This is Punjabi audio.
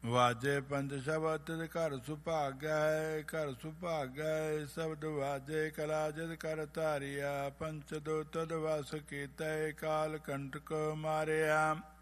ਵਾਜੇ ਪੰਜ ਸ਼ਬਦ ਤਿਸ ਘਰ ਸੁਭਾਗੈ ਹੈ, ਘਰ ਸੁਭਾਗੈ ਹੈ। ਸ਼ਬਦ ਵਾਜੇ ਕਲਾ ਜਿਤ ਕਰ ਧਾਰਿਆ, ਪੰਚ ਦੋ ਤਦ ਵਸ ਕੀਤੈ, ਕਾਲ ਕੰਟਕ ਮਾਰਿਆ।